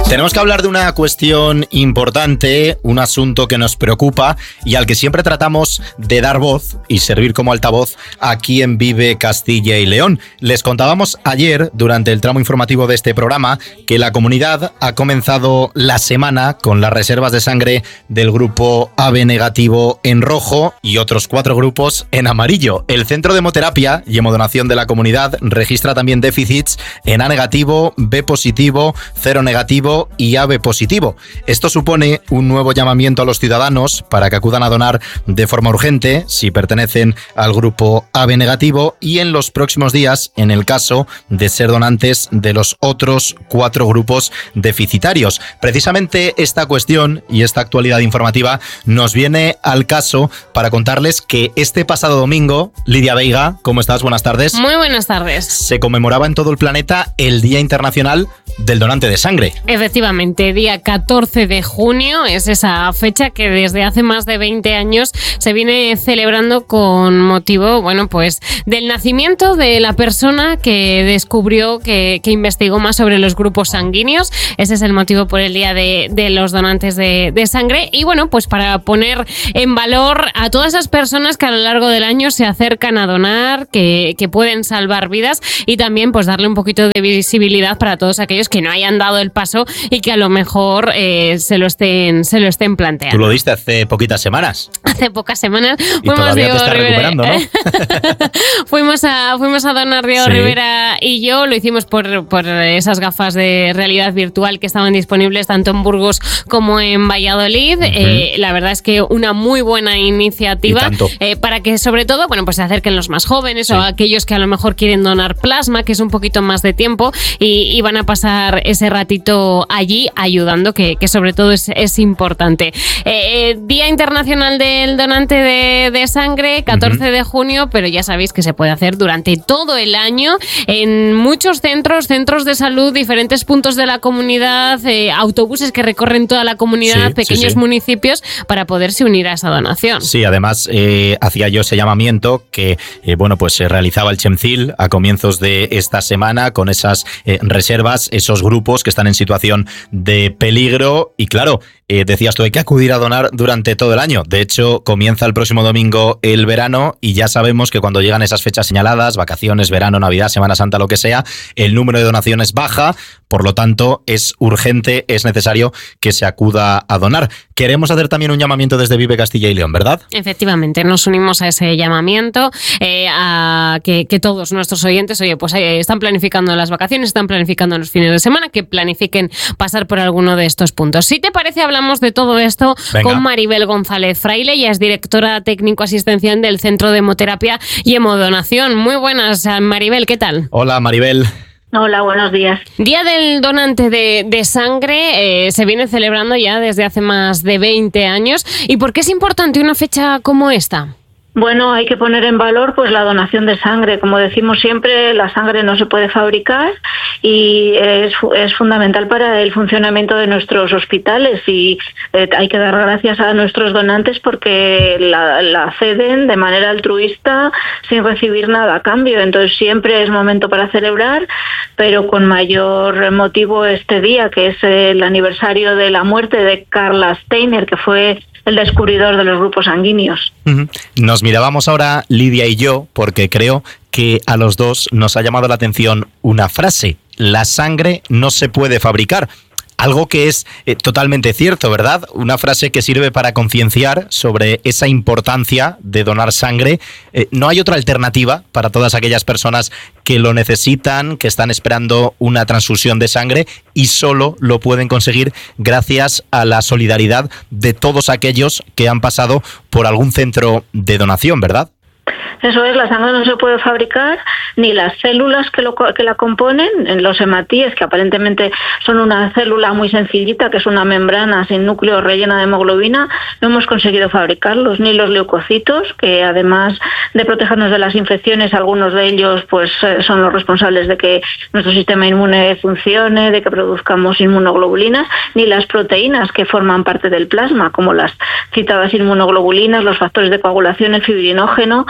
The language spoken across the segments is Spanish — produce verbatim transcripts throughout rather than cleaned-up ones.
Tenemos que hablar de una cuestión importante, un asunto que nos preocupa y al que siempre tratamos de dar voz y servir como altavoz aquí en Vive Castilla y León. Les contábamos ayer, durante el tramo informativo de este programa, que la comunidad ha comenzado la semana con las reservas de sangre del grupo A B negativo en rojo y otros cuatro grupos en amarillo. El Centro de Hemoterapia y Hemodonación de la comunidad registra también déficits en A negativo, B positivo, cero negativo y A B positivo. Esto supone un nuevo llamamiento a los ciudadanos para que acudan a donar de forma urgente si pertenecen al grupo A B negativo y en los próximos días en el caso de ser donantes de los otros cuatro grupos deficitarios. Precisamente esta cuestión y esta actualidad informativa nos viene al caso para contarles que este pasado domingo, Lidia Veiga, ¿cómo estás? Buenas tardes. Muy buenas tardes. Se conmemoraba en todo el planeta el Día Internacional del Donante de Sangre. Efectivamente, día catorce de junio es esa fecha que desde hace más de veinte años se viene celebrando con motivo, bueno, pues del nacimiento de la persona que descubrió, que, que investigó más sobre los grupos sanguíneos. Ese es el motivo por el día de, de los donantes de, de sangre. Y bueno, pues para poner en valor a todas esas personas que a lo largo del año se acercan a donar, que, que pueden salvar vidas y también pues darle un poquito de visibilidad para todos aquellos que no hayan dado el paso y que a lo mejor eh, se lo estén se lo estén planteando. Tú lo diste hace poquitas semanas. Hace pocas semanas. Y fuimos todavía Diego te estás Rivera, recuperando, ¿no? fuimos a fuimos a donar Diego sí. Rivera y yo. Lo hicimos por, por esas gafas de realidad virtual que estaban disponibles tanto en Burgos como en Valladolid. Uh-huh. Eh, la verdad es que una muy buena iniciativa eh, para que sobre todo, bueno, pues se acerquen los más jóvenes sí. o aquellos que a lo mejor quieren donar plasma, que es un poquito más de tiempo y, y van a pasar ese ratito allí ayudando, que, que sobre todo es, es importante. Eh, Día Internacional del Donante de, de Sangre, catorce uh-huh. de junio, pero ya sabéis que se puede hacer durante todo el año en muchos centros, centros de salud, diferentes puntos de la comunidad, eh, autobuses que recorren toda la comunidad, sí, pequeños sí, sí. municipios, para poderse unir a esa donación. Sí, además eh, hacía yo ese llamamiento que, eh, bueno, pues se realizaba el Chemcil a comienzos de esta semana con esas eh, reservas, esos grupos que están en situación de peligro y claro, eh, decías tú, hay que acudir a donar durante todo el año. De hecho, comienza el próximo domingo el verano y ya sabemos que cuando llegan esas fechas señaladas, vacaciones, verano, Navidad, Semana Santa, lo que sea, el número de donaciones baja, por lo tanto es urgente, es necesario que se acuda a donar. Queremos hacer también un llamamiento desde Vive Castilla y León, ¿verdad? Efectivamente, nos unimos a ese llamamiento, eh, a que, que todos nuestros oyentes, oye, pues eh, están planificando las vacaciones, están planificando los fines de semana, que planifiquen pasar por alguno de estos puntos. Si te parece, hablamos de todo esto Venga. con Maribel González Fraile, ella es directora técnico-asistencial del Centro de Hemoterapia y Hemodonación. Muy buenas, Maribel, ¿qué tal? Hola, Maribel. Hola, buenos días. Día del donante de, de sangre eh, se viene celebrando ya desde hace más de veinte años. ¿Y por qué es importante una fecha como esta? Bueno, hay que poner en valor pues la donación de sangre. Como decimos siempre, la sangre no se puede fabricar y es, es fundamental para el funcionamiento de nuestros hospitales y eh, hay que dar gracias a nuestros donantes porque la, la ceden de manera altruista sin recibir nada a cambio. Entonces siempre es momento para celebrar, pero con mayor motivo este día, que es el aniversario de la muerte de Carl Steiner, que fue el descubridor de los grupos sanguíneos. Uh-huh. Nos mirábamos ahora, Lidia y yo, porque creo que a los dos nos ha llamado la atención una frase: la sangre no se puede fabricar. Algo que es eh, totalmente cierto, ¿verdad? Una frase que sirve para concienciar sobre esa importancia de donar sangre. Eh, no hay otra alternativa para todas aquellas personas que lo necesitan, que están esperando una transfusión de sangre y solo lo pueden conseguir gracias a la solidaridad de todos aquellos que han pasado por algún centro de donación, ¿verdad? Eso es, la sangre no se puede fabricar, ni las células que, lo, que la componen, en los hematíes, que aparentemente son una célula muy sencillita, que es una membrana sin núcleo rellena de hemoglobina, no hemos conseguido fabricarlos, ni los leucocitos, que además de protegernos de las infecciones, algunos de ellos pues son los responsables de que nuestro sistema inmune funcione, de que produzcamos inmunoglobulinas, ni las proteínas que forman parte del plasma, como las citadas inmunoglobulinas, los factores de coagulación, el fibrinógeno,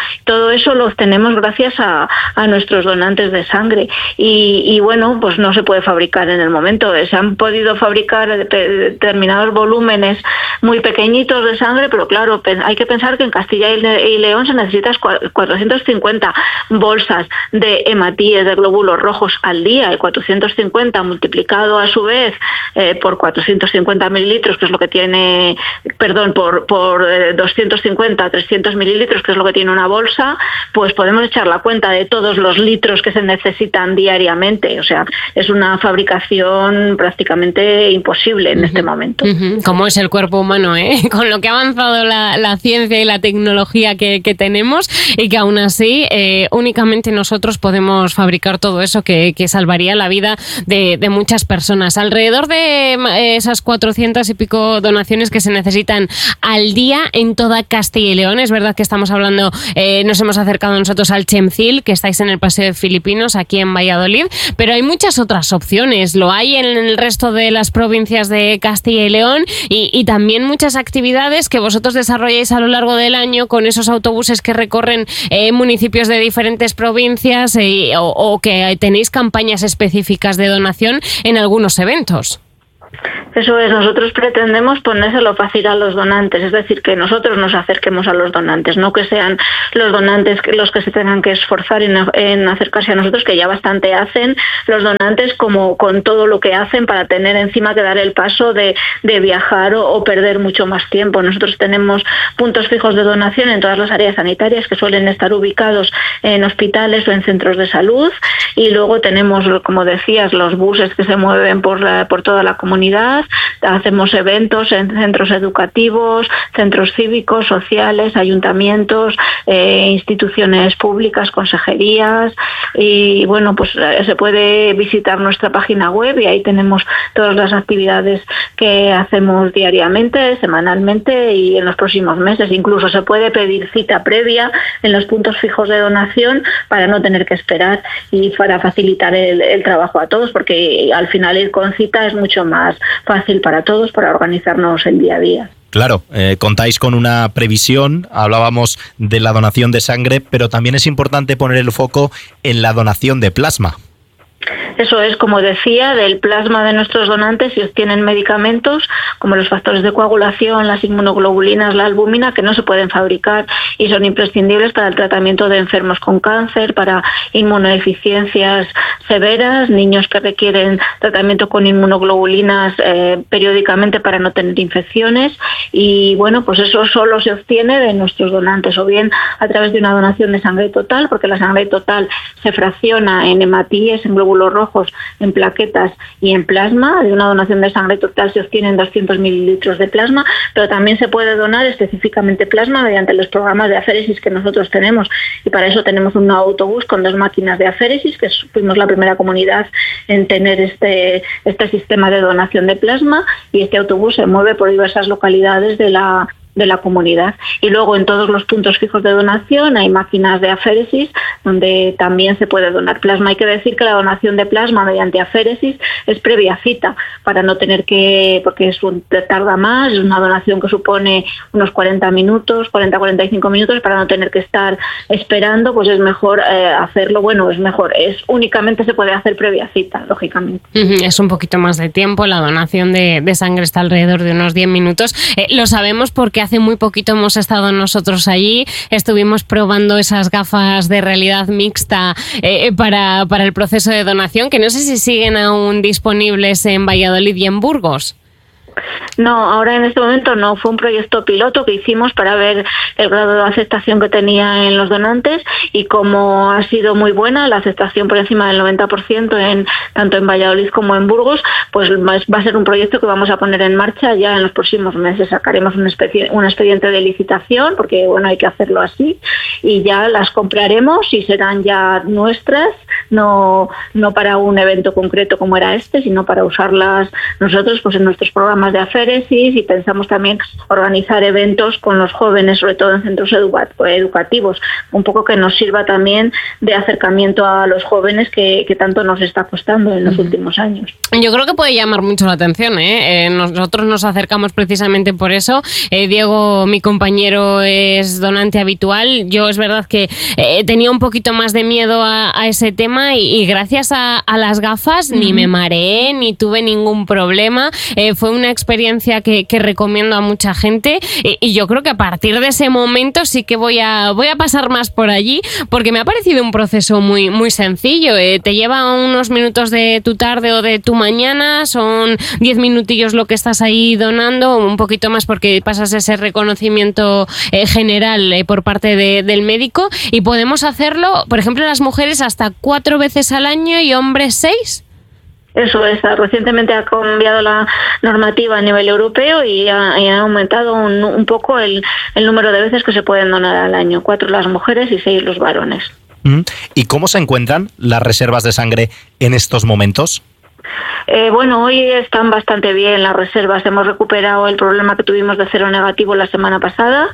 Todo eso lo obtenemos gracias a, a nuestros donantes de sangre. Y, y bueno, pues no se puede fabricar en el momento. Se han podido fabricar determinados volúmenes muy pequeñitos de sangre, pero claro, hay que pensar que en Castilla y León se necesitan cuatrocientas cincuenta bolsas de hematíes, de glóbulos rojos al día, y cuatrocientos cincuenta multiplicado a su vez eh, por cuatrocientos cincuenta mililitros, que es lo que tiene, perdón, por, por eh, doscientos cincuenta, trescientos mililitros, que es lo que tiene una bolsa, pues podemos echar la cuenta de todos los litros que se necesitan diariamente. O sea, es una fabricación prácticamente imposible en uh-huh. este momento. Uh-huh. Como es el cuerpo humano, ¿eh? Con lo que ha avanzado la, la ciencia y la tecnología que, que tenemos, y que aún así eh, únicamente nosotros podemos fabricar todo eso que, que salvaría la vida de, de muchas personas. Alrededor de eh, esas cuatrocientas y pico donaciones que se necesitan al día en toda Castilla y León. Es verdad que estamos hablando, eh, nos hemos acercado nosotros al Chemcil, que estáis en el Paseo de Filipinos, aquí en Valladolid, pero hay muchas otras opciones. Lo hay en el resto de las provincias de Castilla y León, y, y también muchas actividades que vosotros desarrolláis a lo largo del año con esos autobuses que recorren eh, municipios de diferentes provincias, eh, o, o que tenéis campañas específicas de donación en algunos eventos. Eso es, nosotros pretendemos ponérselo fácil a los donantes, es decir, que nosotros nos acerquemos a los donantes, no que sean los donantes los que se tengan que esforzar en, en acercarse a nosotros, que ya bastante hacen los donantes como con todo lo que hacen para tener encima que dar el paso de, de viajar o, o perder mucho más tiempo. Nosotros tenemos puntos fijos de donación en todas las áreas sanitarias que suelen estar ubicados en hospitales o en centros de salud, y luego tenemos, como decías, los buses que se mueven por, la, por toda la comunidad. Hacemos eventos en centros educativos, centros cívicos, sociales, ayuntamientos, eh, instituciones públicas, consejerías, y bueno, pues se puede visitar nuestra página web y ahí tenemos todas las actividades que hacemos diariamente, semanalmente y en los próximos meses. Incluso se puede pedir cita previa en los puntos fijos de donación para no tener que esperar y para facilitar el, el trabajo a todos, porque al final ir con cita es mucho más fácil para todos, para organizarnos el día a día. Claro, eh, contáis con una previsión, hablábamos de la donación de sangre, pero también es importante poner el foco en la donación de plasma. Eso es, como decía, del plasma de nuestros donantes, si obtienen medicamentos como los factores de coagulación, las inmunoglobulinas, la albúmina, que no se pueden fabricar y son imprescindibles para el tratamiento de enfermos con cáncer, para inmunodeficiencias severas, niños que requieren tratamiento con inmunoglobulinas eh, periódicamente para no tener infecciones, y bueno, pues eso solo se obtiene de nuestros donantes, o bien a través de una donación de sangre total, porque la sangre total se fracciona en hematíes, en glóbulos rojos, en plaquetas y en plasma. De una donación de sangre total se obtienen doscientos mililitros de plasma, pero también se puede donar específicamente plasma mediante los programas de aféresis que nosotros tenemos, y para eso tenemos un autobús con dos máquinas de aféresis, que fuimos la primera comunidad en tener este, este sistema de donación de plasma, y este autobús se mueve por diversas localidades de la de la comunidad. Y luego en todos los puntos fijos de donación hay máquinas de aféresis donde también se puede donar plasma. Hay que decir que la donación de plasma mediante aféresis es previa cita, para no tener que, porque es un, tarda más, es una donación que supone unos cuarenta minutos, cuarenta a cuarenta y cinco minutos, para no tener que estar esperando, pues es mejor eh, hacerlo, bueno, es mejor, es únicamente se puede hacer previa cita, lógicamente. Es un poquito más de tiempo, la donación de, de sangre está alrededor de unos diez minutos. Eh, lo sabemos porque hace muy poquito hemos estado nosotros allí, estuvimos probando esas gafas de realidad mixta eh, para, para el proceso de donación, que no sé si siguen aún disponibles en Valladolid y en Burgos. No, ahora en este momento no, fue un proyecto piloto que hicimos para ver el grado de aceptación que tenía en los donantes, y como ha sido muy buena la aceptación por encima del noventa por ciento en, tanto en Valladolid como en Burgos, pues va a ser un proyecto que vamos a poner en marcha ya en los próximos meses. Sacaremos un, especie, un expediente de licitación, porque bueno, hay que hacerlo así, y ya las compraremos y serán ya nuestras, no, no para un evento concreto como era este, sino para usarlas nosotros pues en nuestros programas de afecto aféresis, y pensamos también organizar eventos con los jóvenes, sobre todo en centros educa- educativos, un poco que nos sirva también de acercamiento a los jóvenes que, que tanto nos está costando en los últimos años. Yo creo que puede llamar mucho la atención, ¿eh? Eh, nosotros nos acercamos precisamente por eso. Eh, Diego, mi compañero, es donante habitual. Yo es verdad que eh, tenía un poquito más de miedo a, a ese tema y, y gracias a, a las gafas uh-huh. ni me mareé ni tuve ningún problema. Eh, fue una experiencia que, que recomiendo a mucha gente y, y yo creo que a partir de ese momento sí que voy a, voy a pasar más por allí porque me ha parecido un proceso muy, muy sencillo. Eh, te lleva unos minutos de tu tarde o de tu mañana, son diez minutillos lo que estás ahí donando, un poquito más porque pasas ese reconocimiento eh, general eh, por parte de, del médico y podemos hacerlo, por ejemplo, las mujeres hasta cuatro veces al año y hombres seis. Eso es, recientemente ha cambiado la normativa a nivel europeo y ha, y ha aumentado un, un poco el, el número de veces que se pueden donar al año, cuatro las mujeres y seis los varones. ¿Y cómo se encuentran las reservas de sangre en estos momentos? Eh, bueno, hoy están bastante bien las reservas. Hemos recuperado el problema que tuvimos de cero negativo la semana pasada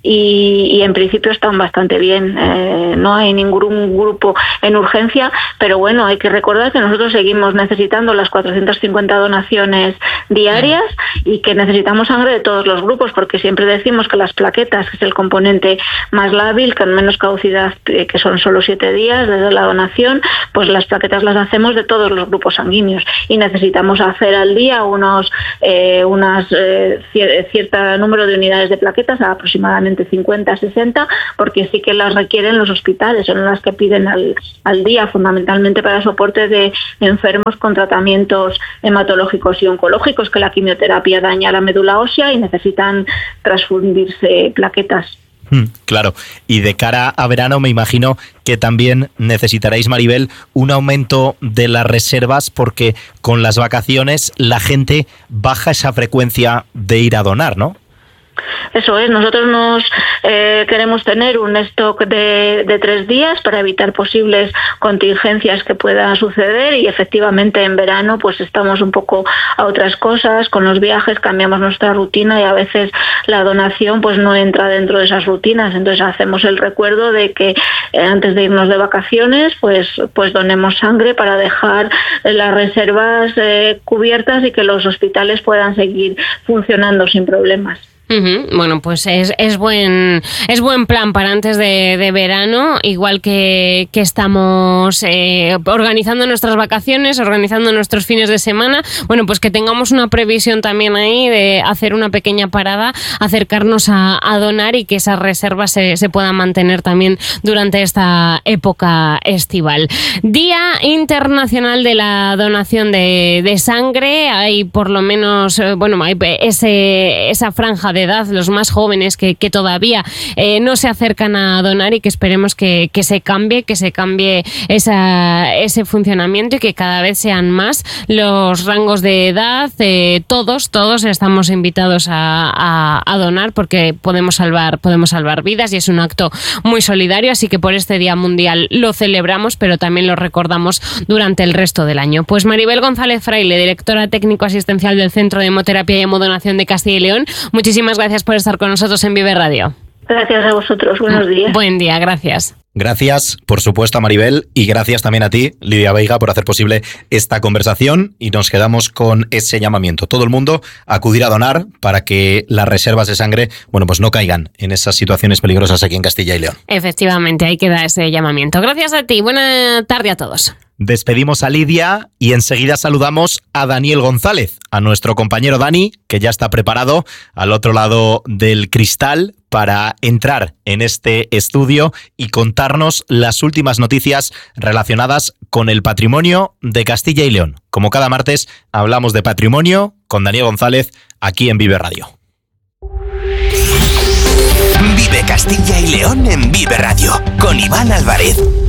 y, y en principio están bastante bien. Eh, no hay ningún grupo en urgencia, pero bueno, hay que recordar que nosotros seguimos necesitando las cuatrocientas cincuenta donaciones diarias y que necesitamos sangre de todos los grupos, porque siempre decimos que las plaquetas, que es el componente más lábil, con menos caducidad, que son solo siete días desde la donación, pues las plaquetas las hacemos de todos los grupos sanguíneos y necesitamos hacer al día unos eh, unas eh, cierto número de unidades de plaquetas, aproximadamente cincuenta, sesenta, porque sí que las requieren los hospitales, son las que piden al, al día, fundamentalmente para soporte de enfermos con tratamientos hematológicos y oncológicos, que la quimioterapia daña la médula ósea y necesitan transfundirse plaquetas. Claro, y de cara a verano me imagino que también necesitaréis, Maribel, un aumento de las reservas porque con las vacaciones la gente baja esa frecuencia de ir a donar, ¿no? Eso es, nosotros nos eh, queremos tener un stock de, de tres días para evitar posibles contingencias que puedan suceder y efectivamente en verano pues estamos un poco a otras cosas, con los viajes cambiamos nuestra rutina y a veces la donación pues no entra dentro de esas rutinas, entonces hacemos el recuerdo de que eh, antes de irnos de vacaciones pues, pues donemos sangre para dejar las reservas eh, cubiertas y que los hospitales puedan seguir funcionando sin problemas. Uh-huh. Bueno, pues es, es buen es buen plan para antes de, de verano, igual que, que estamos eh, organizando nuestras vacaciones, organizando nuestros fines de semana. Bueno, pues que tengamos una previsión también ahí de hacer una pequeña parada, acercarnos a, a donar y que esas reservas se, se puedan mantener también durante esta época estival. Día Internacional de la Donación de, de Sangre. Hay por lo menos, eh, bueno, hay ese, esa franja de edad, los más jóvenes que, que todavía eh, no se acercan a donar y que esperemos que, que se cambie, que se cambie esa, ese funcionamiento y que cada vez sean más los rangos de edad. Eh, todos, todos estamos invitados a, a, a donar porque podemos salvar, podemos salvar vidas y es un acto muy solidario, así que por este Día Mundial lo celebramos, pero también lo recordamos durante el resto del año. Pues Maribel González Fraile, directora técnico asistencial del Centro de Hemoterapia y Hemodonación de Castilla y León, muchísimas gracias por estar con nosotros en Vive Radio. Gracias a vosotros, buenos días. Buen día, gracias. Gracias, por supuesto, a Maribel, y gracias también a ti, Lidia Veiga, por hacer posible esta conversación, y nos quedamos con ese llamamiento. Todo el mundo a acudir a donar para que las reservas de sangre, bueno, pues no caigan en esas situaciones peligrosas aquí en Castilla y León. Efectivamente, ahí queda ese llamamiento. Gracias a ti, buena tarde a todos. Despedimos a Lidia y enseguida saludamos a Daniel González, a nuestro compañero Dani, que ya está preparado al otro lado del cristal para entrar en este estudio y contarnos las últimas noticias relacionadas con el patrimonio de Castilla y León. Como cada martes, hablamos de patrimonio con Daniel González aquí en Vive Radio. Vive Castilla y León en Vive Radio con Iván Álvarez.